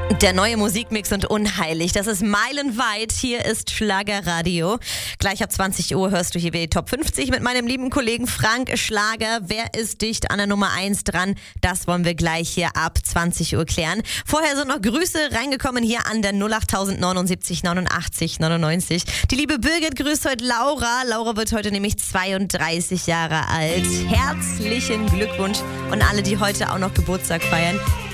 Der neue Musikmix und unheilig, das ist meilenweit. Hier ist Schlagerradio. Gleich ab 20 Uhr hörst du hier wieder die Top 50 mit meinem lieben Kollegen Frank Schlager. Wer ist dicht an der Nummer 1 dran? Das wollen wir gleich hier ab 20 Uhr klären. Vorher sind noch Grüße reingekommen hier an der 08000 79 89 99. Die liebe Birgit grüßt heute Laura. Laura wird heute nämlich 32 Jahre alt. Herzlichen Glückwunsch und alle, die heute auch noch Geburtstag feiern.